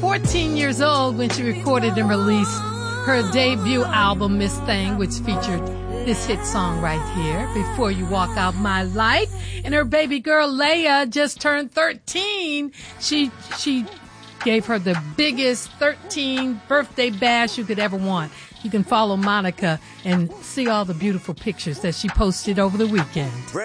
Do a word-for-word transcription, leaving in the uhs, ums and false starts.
fourteen years old when she recorded and released her debut album, Miss Thing, which featured this hit song right here, Before You Walk Out My Life. And her baby girl, Leia, just turned thirteen. She, she gave her the biggest thirteen birthday bash you could ever want. You can follow Monica and see all the beautiful pictures that she posted over the weekend.